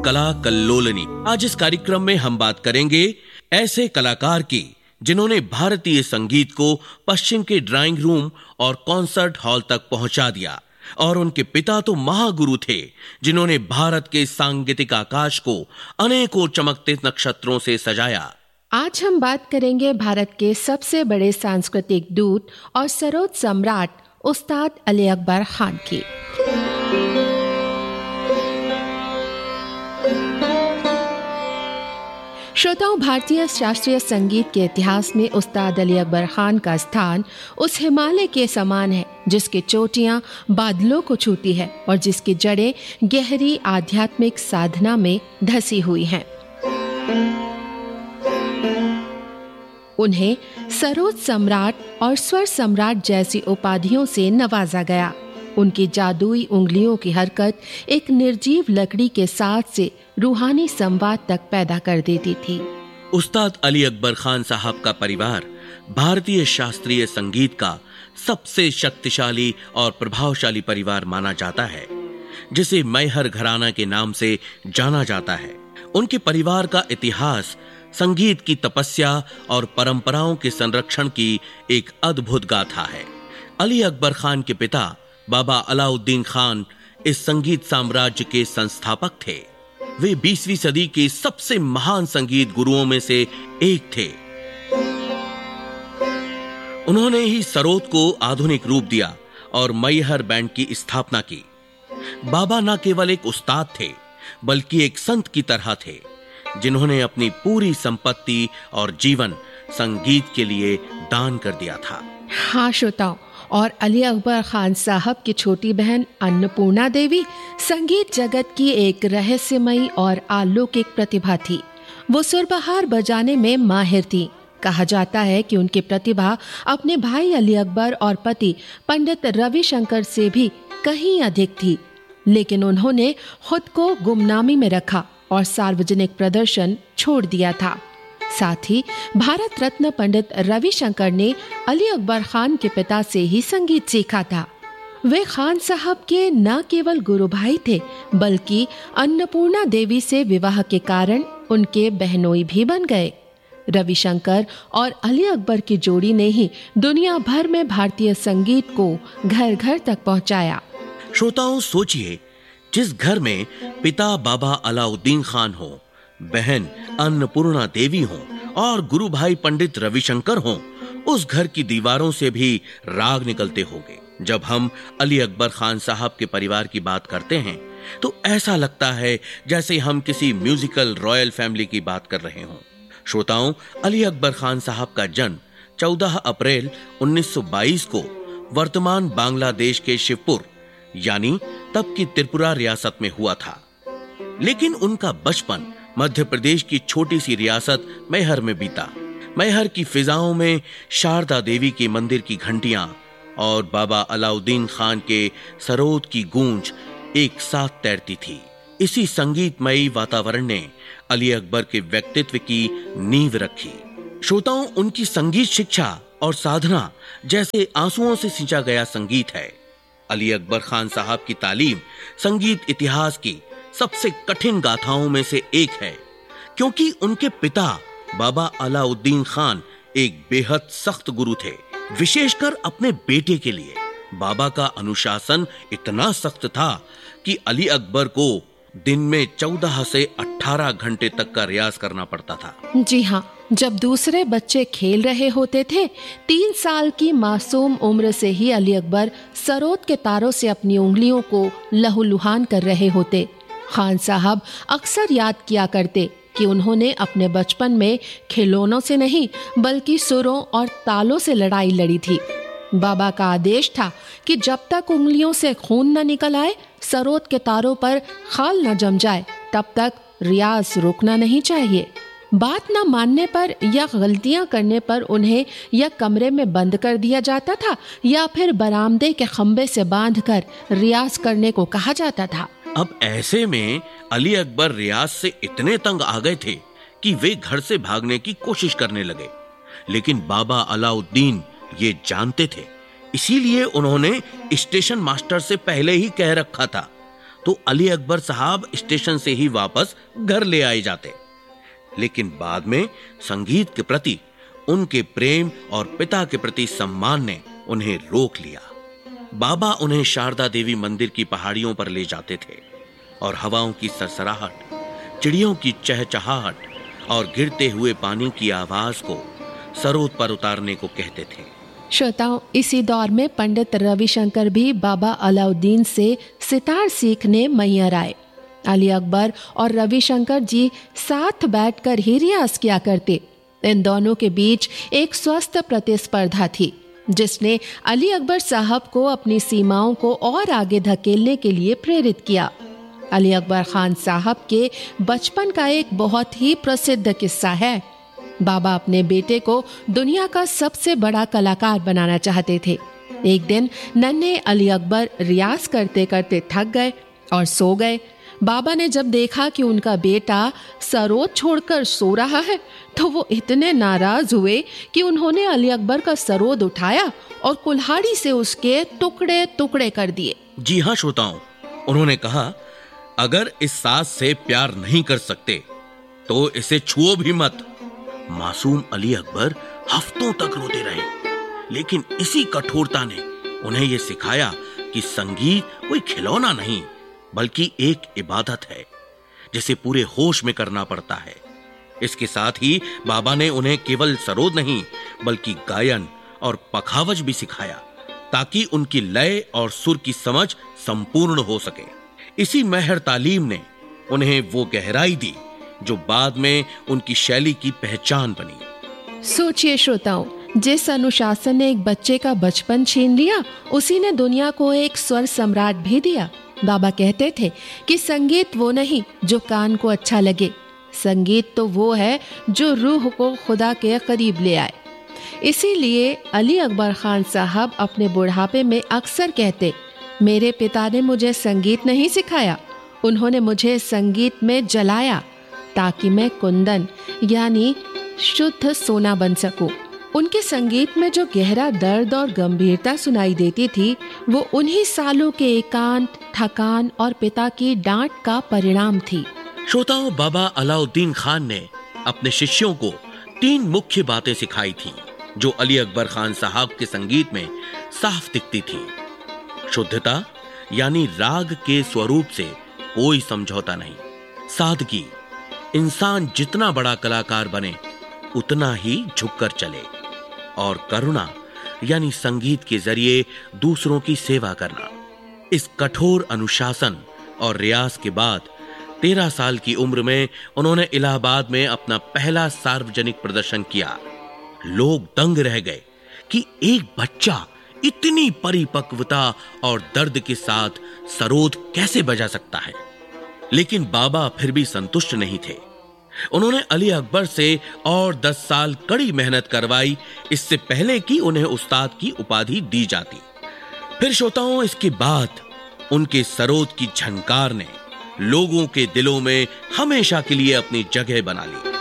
कला कल्लोलनी। आज इस कार्यक्रम में हम बात करेंगे ऐसे कलाकार की जिन्होंने भारतीय संगीत को पश्चिम के ड्राइंग रूम और कॉन्सर्ट हॉल तक पहुंचा दिया, और उनके पिता तो महागुरु थे जिन्होंने भारत के सांगीतिक आकाश को अनेकों चमकते नक्षत्रों से सजाया। आज हम बात करेंगे भारत के सबसे बड़े सांस्कृतिक दूत और सरोद सम्राट उस्ताद अली अकबर खान की। श्रोताओं, भारतीय शास्त्रीय संगीत के इतिहास में उस्ताद अली अकबर खान का स्थान उस हिमालय के समान है जिसकी चोटियां बादलों को छूती है और जिसकी जड़ें गहरी आध्यात्मिक साधना में धसी हुई हैं। उन्हें सरोद सम्राट और स्वर सम्राट जैसी उपाधियों से नवाजा गया। उनकी जादुई उंगलियों की हरकत एक निर्जीव लकड़ी के साथ से रूहानी संवाद तक पैदा कर देती थी। उस्ताद अली अकबर खान साहब का परिवार भारतीय शास्त्रीय संगीत का सबसे शक्तिशाली और प्रभावशाली परिवार माना जाता है, जिसे मैहर घराना के नाम से जाना जाता है। उनके परिवार का इतिहास संगीत की तपस्या और परंपराओं के संरक्षण की एक अद्भुत गाथा है। अली अकबर खान के पिता बाबा अलाउद्दीन खान इस संगीत साम्राज्य के संस्थापक थे। वे 20वीं सदी के सबसे महान संगीत गुरुओं में से एक थे। उन्होंने ही सरोद को आधुनिक रूप दिया और मैहर बैंड की स्थापना की। बाबा न केवल एक उस्ताद थे बल्कि एक संत की तरह थे, जिन्होंने अपनी पूरी संपत्ति और जीवन संगीत के लिए दान कर दिया था। हाँ श्रोताओं, और अली अकबर खान साहब की छोटी बहन अन्नपूर्णा देवी संगीत जगत की एक रहस्यमयी और अलौकिक प्रतिभा थी। वो सुरबहार बजाने में माहिर थी। कहा जाता है कि उनकी प्रतिभा अपने भाई अली अकबर और पति पंडित रविशंकर से भी कहीं अधिक थी, लेकिन उन्होंने खुद को गुमनामी में रखा और सार्वजनिक प्रदर्शन छोड़ दिया था। साथ ही भारत रत्न पंडित रविशंकर ने अली अकबर खान के पिता से ही संगीत सीखा था। वे खान साहब के न केवल गुरु भाई थे बल्कि अन्नपूर्णा देवी से विवाह के कारण उनके बहनोई भी बन गए। रविशंकर और अली अकबर की जोड़ी ने ही दुनिया भर में भारतीय संगीत को घर घर तक पहुंचाया। श्रोताओं, सोचिए, जिस घर में पिता बाबा अलाउद्दीन खान हो, बहन अन्नपूर्णा देवी हो और गुरु भाई पंडित रविशंकर हो, उस घर की दीवारों से भी राग निकलते होंगे। जब हम अली अकबर खान साहब के परिवार की बात करते हैं तो ऐसा लगता है जैसे हम किसी म्यूजिकल रॉयल फैमिली की बात कर रहे हों। श्रोताओं, अली अकबर खान साहब का जन्म 14 अप्रैल 1922 को वर्तमान बांग्लादेश के शिवपुर यानी तब की त्रिपुरा रियासत में हुआ था, लेकिन उनका बचपन मध्य प्रदेश की छोटी सी रियासत मैहर में बीता। मैहर की फिजाओं में शारदा देवी के मंदिर की घंटियां और बाबा अलाउद्दीन खान के सरोद की गूंज एक साथ तैरती थी। इसी संगीतमयी वातावरण ने अली अकबर के व्यक्तित्व की नींव रखी। श्रोताओं, उनकी संगीत शिक्षा और साधना जैसे आंसुओं से सिंचा गया संगीत है। अली अकबर खान साहब की तालीम संगीत इतिहास की सबसे कठिन गाथाओं में से एक है, क्योंकि उनके पिता बाबा अलाउद्दीन खान एक बेहद सख्त गुरु थे। विशेषकर अपने बेटे के लिए बाबा का अनुशासन इतना सख्त था कि अली अकबर को दिन में 14 से 18 घंटे तक का रियाज करना पड़ता था। जी हाँ, जब दूसरे बच्चे खेल रहे होते थे, 3 साल की मासूम उम्र से ही अली अकबर सरोद के तारों से अपनी उंगलियों को लहूलुहान कर रहे होते। खान साहब अक्सर याद किया करते कि उन्होंने अपने बचपन में खिलौनों से नहीं बल्कि सुरों और तालों से लड़ाई लड़ी थी। बाबा का आदेश था कि जब तक उंगलियों से खून न निकल आए, सरोद के तारों पर खाल न जम जाए, तब तक रियाज रुकना नहीं चाहिए। बात न मानने पर या गलतियां करने पर उन्हें या कमरे में बंद कर दिया जाता था या फिर बरामदे के खंबे से बांधकर रियाज करने को कहा जाता था। अब ऐसे में अली अकबर रियाज से इतने तंग आ गए थे कि वे घर से भागने की कोशिश करने लगे, लेकिन बाबा अलाउद्दीन ये जानते थे, इसीलिए उन्होंने स्टेशन मास्टर से पहले ही कह रखा था तो अली अकबर साहब स्टेशन से ही वापस घर ले आए जाते। लेकिन बाद में संगीत के प्रति उनके प्रेम और पिता के प्रति सम्मान ने उन्हें रोक लिया। बाबा उन्हें शारदा देवी मंदिर की पहाड़ियों पर ले जाते थे और हवाओं की सरसराहट, चिड़ियों की चहचहाहट और गिरते हुए पानी की आवाज को सरोद पर उतारने को कहते थे। श्रोताओं, इसी दौर में पंडित रविशंकर भी बाबा अलाउद्दीन से सितार सीखने मैयर आए। अली अकबर और रविशंकर जी साथ बैठकर ही रियाज किया करते। इन दोनों के बीच एक स्वस्थ प्रतिस्पर्धा थी, जिसने अली अकबर साहब को अपनी सीमाओं को और आगे धकेलने के लिए प्रेरित किया। अली अकबर खान साहब के बचपन का एक बहुत ही प्रसिद्ध किस्सा है। बाबा अपने बेटे को दुनिया का सबसे बड़ा कलाकार बनाना चाहते थे। एक दिन नन्हे अली अकबर रियाज करते करते थक गए और सो गए। बाबा ने जब देखा कि उनका बेटा सरोद छोड़कर सो रहा है, तो वो इतने नाराज हुए कि उन्होंने अली अकबर का सरोद उठाया और कुल्हाड़ी से उसके टुकड़े टुकड़े कर दिए। जी हाँ श्रोताओं, उन्होंने कहा, अगर इस साज से प्यार नहीं कर सकते तो इसे छुओ भी मत। मासूम अली अकबर हफ्तों तक रोते रहे, लेकिन इसी कठोरता ने उन्हें यह सिखाया कि संगीत कोई खिलौना नहीं बल्कि एक इबादत है, जिसे पूरे होश में करना पड़ता है। इसके साथ ही बाबा ने उन्हें केवल सरोद नहीं बल्कि गायन और पखावज भी सिखाया, ताकि उनकी लय और सुर की समझ संपूर्ण हो सके। इसी महर तालीम ने उन्हें वो गहराई दी जो बाद में उनकी शैली की पहचान बनी। सोचिए श्रोताओं, जिस अनुशासन ने एक बच्चे का बचपन छीन लिया, उसी ने दुनिया को एक स्वर सम्राट भी दिया। बाबा कहते थे कि संगीत वो नहीं जो कान को अच्छा लगे, संगीत तो वो है जो रूह को खुदा के करीब ले आए। इसीलिए अली अकबर खान साहब अपने बुढ़ापे में अक्सर कहते, मेरे पिता ने मुझे संगीत नहीं सिखाया, उन्होंने मुझे संगीत में जलाया ताकि मैं कुंदन यानी शुद्ध सोना बन सकूं। उनके संगीत में जो गहरा दर्द और गंभीरता सुनाई देती थी, वो उन्हीं सालों के एकांत, थकान और पिता की डांट का परिणाम थी। श्रोताओं, बाबा अलाउद्दीन खान ने अपने शिष्यों को 3 मुख्य बातें सिखाई थीं, जो अली अकबर खान साहब के संगीत में साफ दिखती थी। शुद्धता यानी राग के स्वरूप से कोई समझौता नहीं। सादगी, इंसान जितना बड़ा कलाकार बने उतना ही झुककर चले। और करुणा यानी संगीत के जरिए दूसरों की सेवा करना। इस कठोर अनुशासन और रियाज के बाद 13 साल की उम्र में उन्होंने इलाहाबाद में अपना पहला सार्वजनिक प्रदर्शन किया। लोग दंग रह गए कि एक बच्चा इतनी परिपक्वता और दर्द के साथ सरोद कैसे बजा सकता है। लेकिन बाबा फिर भी संतुष्ट नहीं थे। उन्होंने अली अकबर से और 10 साल कड़ी मेहनत करवाई, इससे पहले कि उन्हें उस्ताद की उपाधि दी जाती। फिर श्रोताओं, इसके बाद उनके सरोद की झनकार ने लोगों के दिलों में हमेशा के लिए अपनी जगह बना ली।